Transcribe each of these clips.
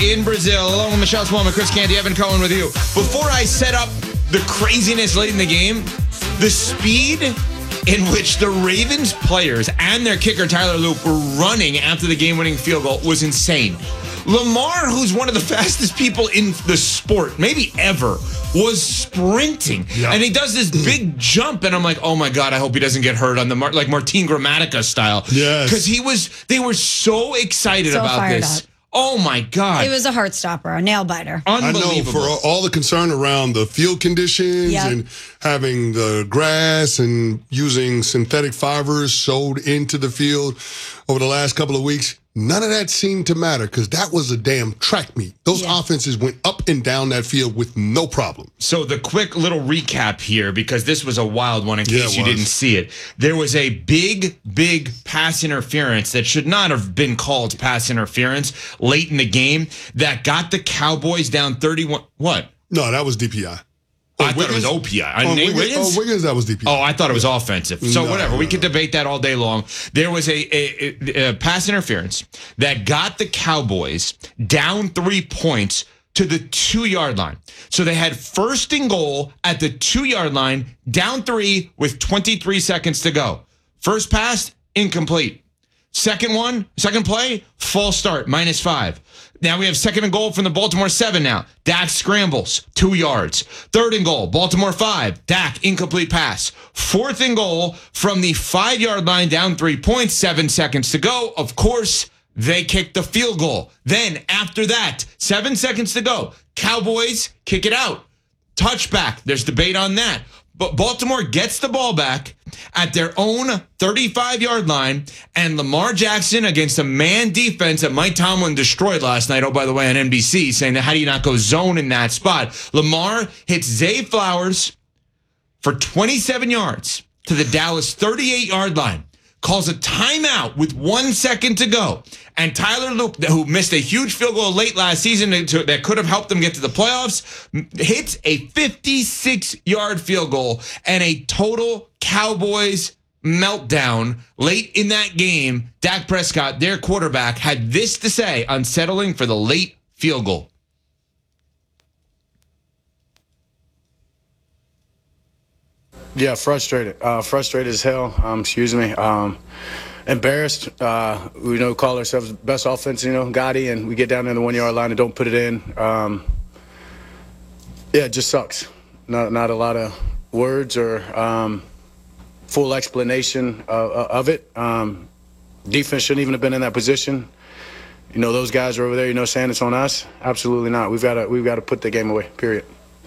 in Brazil, along with Michelle Smallman, Chris Canty, Evan Cohen with you. Before I set up the craziness late in the game, the speed in which the Ravens players and their kicker, Tyler Loop, were running after the game-winning field goal was insane. Lamar, who's one of the fastest people in the sport, maybe ever, was sprinting. Yep. And he does this big jump, and I'm like, oh my God, I hope he doesn't get hurt on the like Martin Gramatica style. Yes. Because they were so excited about this. Up. Oh my God. It was a heart stopper, a nail biter. Unbelievable. I know, for all the concern around the field conditions and having the grass and using synthetic fibers sewed into the field over the last couple of weeks, none of that seemed to matter because that was a damn track meet. Those offenses went up and down that field with no problem. So the quick little recap here, because this was a wild one in case you didn't see it. There was a big pass interference that should not have been called pass interference late in the game that got the Cowboys down 31. What? No, that was DPI. I thought it was OPI. Wiggins, that was DPI. Oh, I thought it was offensive. So whatever, we could debate that all day long. There was a pass interference that got the Cowboys down 3 points to the 2-yard line. So they had first and goal at the 2-yard line, down 3 with 23 seconds to go. First pass, incomplete. Second play, false start, -5. Now we have second and goal from the Baltimore 7 now. Dak scrambles, 2 yards. Third and goal, Baltimore 5. Dak, incomplete pass. Fourth and goal from the 5-yard line, down 3 points, 7 seconds to go. Of course, they kick the field goal. Then after that, 7 seconds to go. Cowboys kick it out. Touchback, there's debate on that. But Baltimore gets the ball back at their own 35-yard line, and Lamar Jackson against a man defense that Mike Tomlin destroyed last night, oh, by the way, on NBC, saying that how do you not go zone in that spot? Lamar hits Zay Flowers for 27 yards to the Dallas 38-yard line, calls a timeout with 1 second to go. And Tyler Loop, who missed a huge field goal late last season that could have helped them get to the playoffs, hits a 56-yard field goal and a total Cowboys meltdown late in that game. Dak Prescott, their quarterback, had this to say on settling for the late field goal. Yeah, frustrated. Frustrated as hell. Embarrassed. We call ourselves best offense, Gotti, and we get down in the 1-yard line and don't put it in. It just sucks. Not a lot of words or full explanation of it. Defense shouldn't even have been in that position. Those guys are over there, saying it's on us. Absolutely not. We've got to put the game away, period.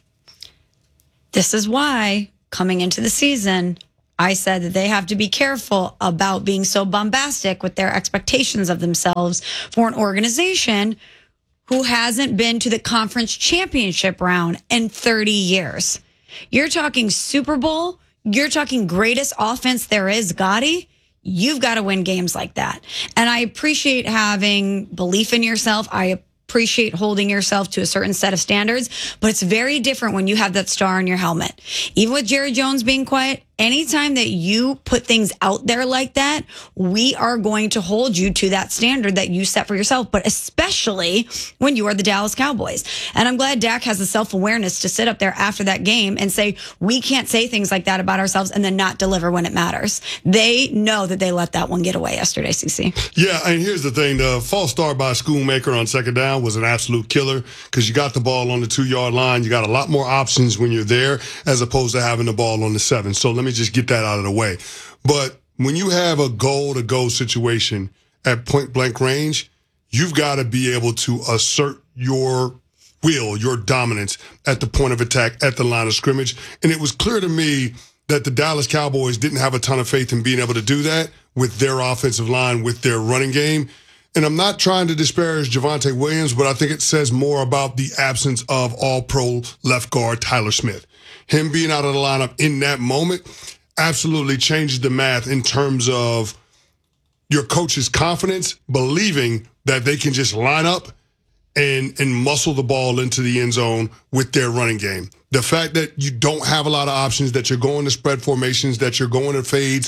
This is why, coming into the season, I said that they have to be careful about being so bombastic with their expectations of themselves for an organization who hasn't been to the conference championship round in 30 years. You're talking Super Bowl. You're talking greatest offense there is, Gotti. You've got to win games like that. And I appreciate having belief in yourself. I appreciate holding yourself to a certain set of standards, but it's very different when you have that star on your helmet. Even with Jerry Jones being quiet, anytime that you put things out there like that, we are going to hold you to that standard that you set for yourself, but especially when you are the Dallas Cowboys. And I'm glad Dak has the self-awareness to sit up there after that game and say, we can't say things like that about ourselves and then not deliver when it matters. They know that they let that one get away yesterday, CC. Yeah, and here's the thing. The false start by Schoonmaker on second down was an absolute killer because you got the ball on the 2-yard line. You got a lot more options when you're there as opposed to having the ball on the 7. So let me just get that out of the way. But when you have a goal-to-go situation at point-blank range, you've got to be able to assert your will, your dominance at the point of attack, at the line of scrimmage. And it was clear to me that the Dallas Cowboys didn't have a ton of faith in being able to do that with their offensive line, with their running game. And I'm not trying to disparage Javonte Williams, but I think it says more about the absence of all-pro left guard Tyler Smith. Him being out of the lineup in that moment absolutely changes the math in terms of your coach's confidence, believing that they can just line up and muscle the ball into the end zone with their running game. The fact that you don't have a lot of options, that you're going to spread formations, that you're going to fades,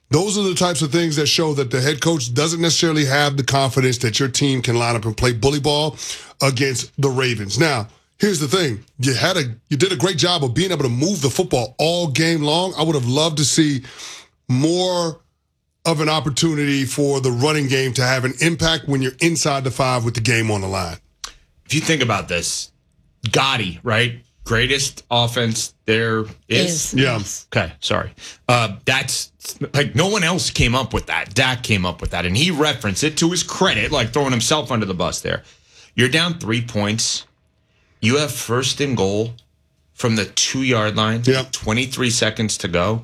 Those are the types of things that show that the head coach doesn't necessarily have the confidence that your team can line up and play bully ball against the Ravens. Now, here's the thing. You did a great job of being able to move the football all game long. I would have loved to see more of an opportunity for the running game to have an impact when you're inside the 5 with the game on the line. If you think about this, Gotti, right? Greatest offense there is. Yeah. Okay, sorry. That's like no one else came up with that. Dak came up with that, and he referenced it to his credit, like throwing himself under the bus there. You're down 3 points. You have first and goal from the 2-yard line. Yep. 23 seconds to go.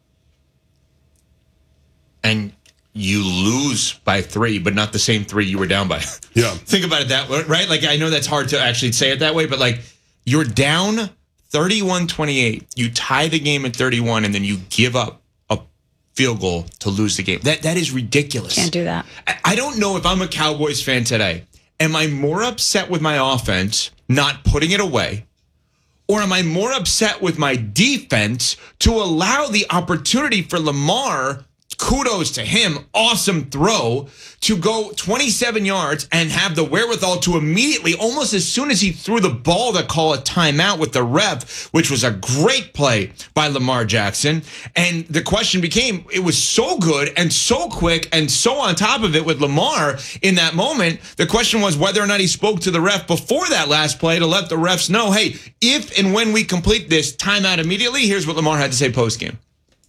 And you lose by 3, but not the same 3 you were down by. Yeah. Think about it that way, right? Like, I know that's hard to actually say it that way, but like, you're down 31-28. You tie the game at 31, and then you give up a field goal to lose the game. That is ridiculous. Can't do that. I don't know if I'm a Cowboys fan today. Am I more upset with my offense not putting it away? Or am I more upset with my defense to allow the opportunity for Lamar, kudos to him, awesome throw, to go 27 yards and have the wherewithal to immediately, almost as soon as he threw the ball, to call a timeout with the ref, which was a great play by Lamar Jackson. And the question became, it was so good and so quick and so on top of it with Lamar in that moment. The question was whether or not he spoke to the ref before that last play to let the refs know, hey, if and when we complete this, timeout immediately. Here's what Lamar had to say post-game.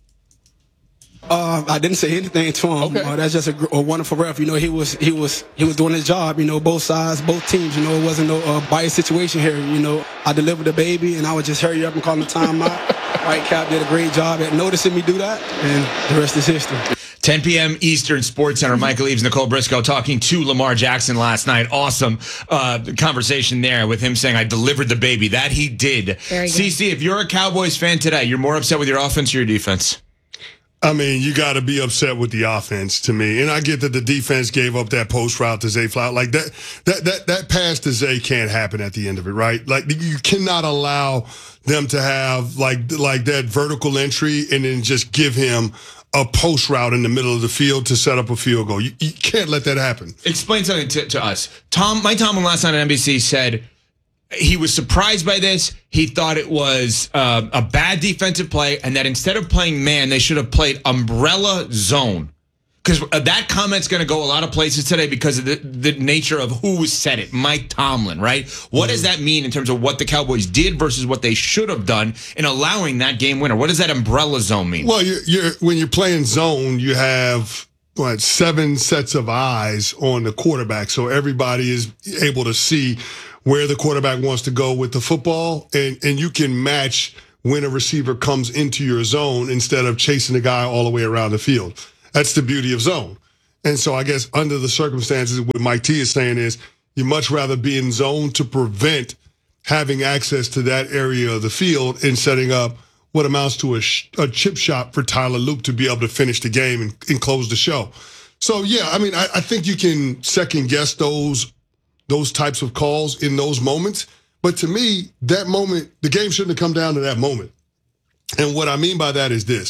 I didn't say anything to him. Okay. That's just a wonderful ref. You know, he was doing his job. You know, both sides, both teams. You know, it wasn't no biased situation here. You know, I delivered the baby, and I would just hurry up and call the timeout. Whitecap did a great job at noticing me do that, and the rest is history. 10 p.m. Eastern, Sports Center. Michael Eaves, Nicole Briscoe talking to Lamar Jackson last night. Awesome conversation there with him saying, I delivered the baby. That he did. Very good. CC, if you're a Cowboys fan today, you're more upset with your offense or your defense? I mean, you got to be upset with the offense to me. And I get that the defense gave up that post route to Zay Flowers. Like that pass to Zay can't happen at the end of it, right? Like you cannot allow them to have like that vertical entry and then just give him a post route in the middle of the field to set up a field goal. You can't let that happen. Explain something to us. Mike Tomlin last night on NBC said he was surprised by this. He thought it was a bad defensive play, and that instead of playing man, they should have played umbrella zone. Because that comment's going to go a lot of places today because of the nature of who said it. Mike Tomlin, right? What does that mean in terms of what the Cowboys did versus what they should have done in allowing that game winner? What does that umbrella zone mean? Well, when you're playing zone, you have 7 sets of eyes on the quarterback, so everybody is able to see where the quarterback wants to go with the football, and you can match when a receiver comes into your zone instead of chasing the guy all the way around the field. That's the beauty of zone. And so I guess under the circumstances, what Mike T is saying is you'd much rather be in zone to prevent having access to that area of the field and setting up what amounts to a chip shot for Tyler Luke to be able to finish the game and close the show. So, yeah, I mean, I think you can second guess those types of calls in those moments. But to me, that moment, the game shouldn't have come down to that moment. And what I mean by that is this.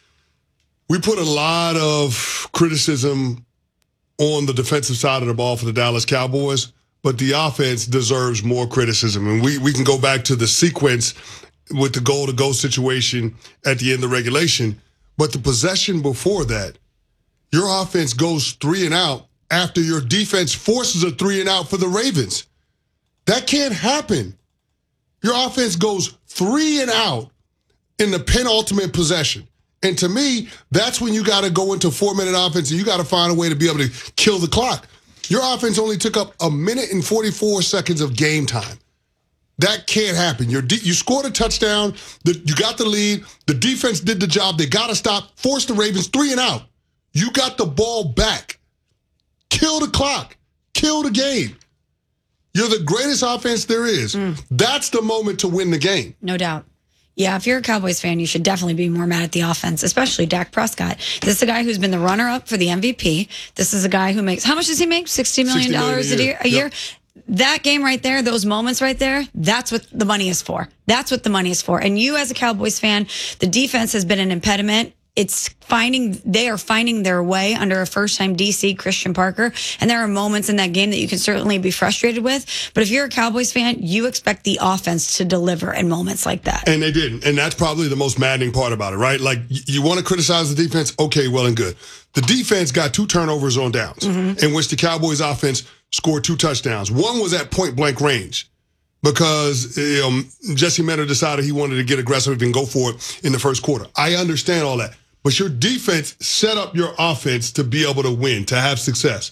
We put a lot of criticism on the defensive side of the ball for the Dallas Cowboys, but the offense deserves more criticism. And we can go back to the sequence with the goal-to-go situation at the end of regulation. But the possession before that, your offense goes 3 and out after your defense forces a 3 and out for the Ravens. That can't happen. Your offense goes 3 and out in the penultimate possession. And to me, that's when you got to go into 4-minute offense and you got to find a way to be able to kill the clock. Your offense only took up 1 minute and 44 seconds of game time. That can't happen. You scored a touchdown. You got the lead. The defense did the job. They got to stop. Force the Ravens 3 and out. You got the ball back. Kill the clock. Kill the game. You're the greatest offense there is. That's the moment to win the game. No doubt. Yeah, if you're a Cowboys fan, you should definitely be more mad at the offense, especially Dak Prescott. This is a guy who's been the runner-up for the MVP. This is a guy who makes, how much does he make? $60 million a year? That game right there, those moments right there, that's what the money is for. That's what the money is for. And you as a Cowboys fan, the defense has been an impediment they are finding their way under a first-time DC, Christian Parker. And there are moments in that game that you can certainly be frustrated with. But if you're a Cowboys fan, you expect the offense to deliver in moments like that. And they didn't. And that's probably the most maddening part about it, right? Like, you want to criticize the defense? Okay, well and good. The defense got 2 turnovers on downs, in which the Cowboys offense scored 2 touchdowns. One was at point-blank range, because Jesse Meta decided he wanted to get aggressive and go for it in the first quarter. I understand all that. But your defense set up your offense to be able to win, to have success.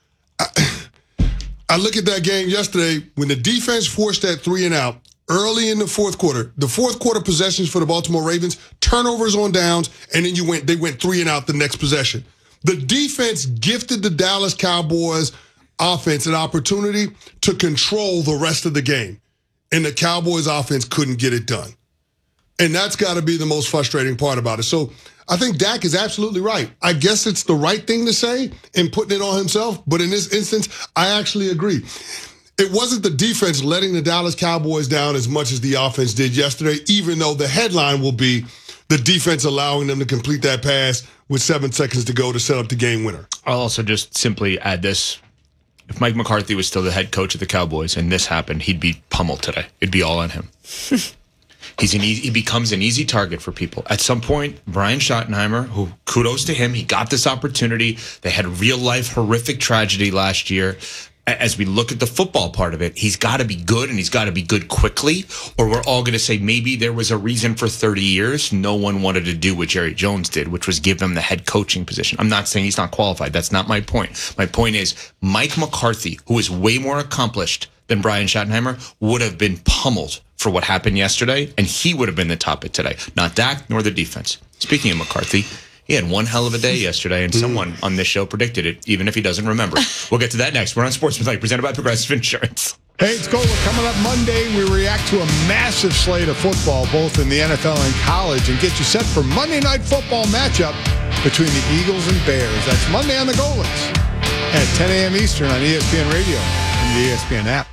I look at that game yesterday when the defense forced that 3 and out early in the fourth quarter. The fourth quarter possessions for the Baltimore Ravens, turnovers on downs, and then they went 3 and out the next possession. The defense gifted the Dallas Cowboys offense an opportunity to control the rest of the game. And the Cowboys offense couldn't get it done. And that's got to be the most frustrating part about it. So I think Dak is absolutely right. I guess it's the right thing to say in putting it on himself. But in this instance, I actually agree. It wasn't the defense letting the Dallas Cowboys down as much as the offense did yesterday, even though the headline will be the defense allowing them to complete that pass with 7 seconds to go to set up the game winner. I'll also just simply add this. If Mike McCarthy was still the head coach of the Cowboys and this happened, he'd be pummeled today. It'd be all on him. He becomes an easy target for people. At some point, Brian Schottenheimer, who kudos to him, he got this opportunity. They had real-life horrific tragedy last year. As we look at the football part of it, he's got to be good, and he's got to be good quickly, or we're all going to say maybe there was a reason for 30 years no one wanted to do what Jerry Jones did, which was give him the head coaching position. I'm not saying he's not qualified. That's not my point. My point is Mike McCarthy, who is way more accomplished than Brian Schottenheimer, would have been pummeled for what happened yesterday, and he would have been the topic today. Not Dak, nor the defense. Speaking of McCarthy, he had one hell of a day yesterday, and someone on this show predicted it, even if he doesn't remember. We'll get to that next. We're on Sportsmanlike, presented by Progressive Insurance. Hey, it's Gola. Coming up Monday, we react to a massive slate of football, both in the NFL and college, and get you set for Monday Night Football matchup between the Eagles and Bears. That's Monday on the Golas at 10 a.m. Eastern on ESPN Radio and the ESPN app.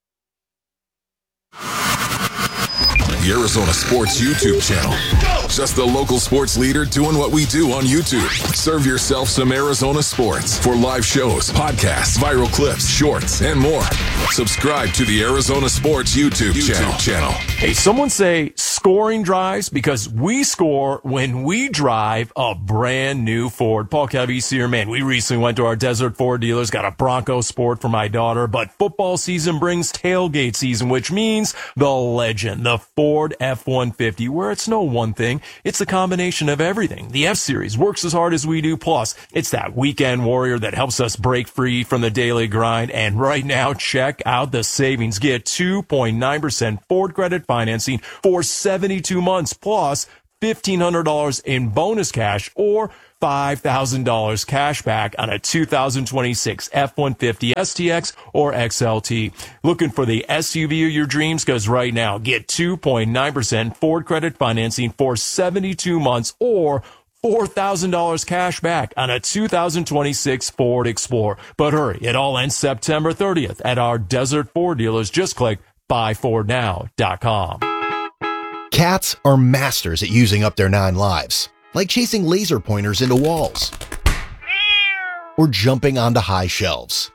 The Arizona Sports YouTube channel. Just the local sports leader doing what we do on YouTube. Serve yourself some Arizona sports for live shows, podcasts, viral clips, shorts, and more. Subscribe to the Arizona Sports YouTube channel. Hey, someone say scoring drives because we score when we drive a brand new Ford. Paul Calvisi here, man. We recently went to our Desert Ford dealers, got a Bronco Sport for my daughter, but football season brings tailgate season, which means the legend, the Ford F-150, where it's no one thing. It's a combination of everything. The F-Series works as hard as we do, plus it's that weekend warrior that helps us break free from the daily grind. And right now, check out the savings. Get 2.9% Ford credit financing for 72 months, plus $1,500 in bonus cash or $5,000 cash back on a 2026 F-150 STX or XLT. Looking for the SUV of your dreams? Because right now, get 2.9% Ford credit financing for 72 months or $4,000 cash back on a 2026 Ford Explorer. But hurry, it all ends September 30th at our Desert Ford dealers. Just click buyfordnow.com. Cats are masters at using up their 9 lives, like chasing laser pointers into walls or jumping onto high shelves.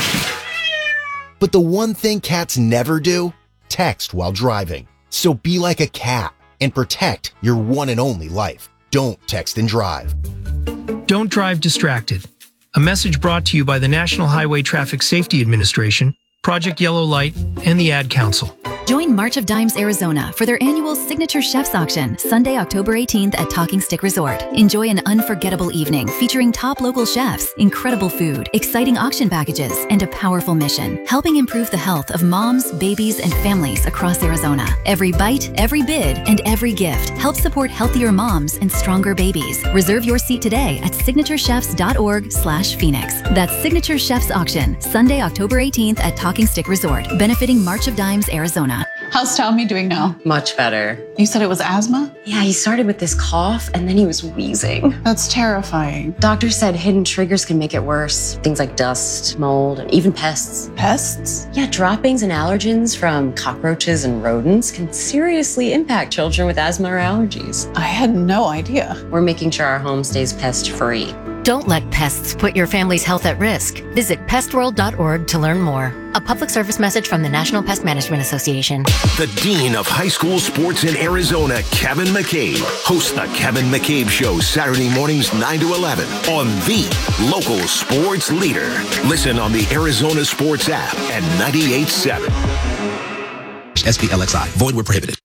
But the one thing cats never do, text while driving. So be like a cat and protect your one and only life. Don't text and drive. Don't drive distracted. A message brought to you by the National Highway Traffic Safety Administration, Project Yellow Light, and the Ad Council. Join March of Dimes Arizona for their annual Signature Chefs Auction, Sunday, October 18th at Talking Stick Resort. Enjoy an unforgettable evening featuring top local chefs, incredible food, exciting auction packages, and a powerful mission, helping improve the health of moms, babies, and families across Arizona. Every bite, every bid, and every gift helps support healthier moms and stronger babies. Reserve your seat today at signaturechefs.org/Phoenix. That's Signature Chefs Auction, Sunday, October 18th at Talking Stick Resort, benefiting March of Dimes Arizona. How's Tommy doing now? Much better. You said it was asthma? Yeah, he started with this cough and then he was wheezing. That's terrifying. Doctor said hidden triggers can make it worse. Things like dust, mold, and even pests. Pests? Yeah, droppings and allergens from cockroaches and rodents can seriously impact children with asthma or allergies. I had no idea. We're making sure our home stays pest-free. Don't let pests put your family's health at risk. Visit pestworld.org to learn more. A public service message from the National Pest Management Association. The Dean of High School Sports in Arizona, Kevin McCabe, hosts the Kevin McCabe Show Saturday mornings 9 to 11 on the local sports leader. Listen on the Arizona Sports app and 98.7. SPLXI. Void where prohibited.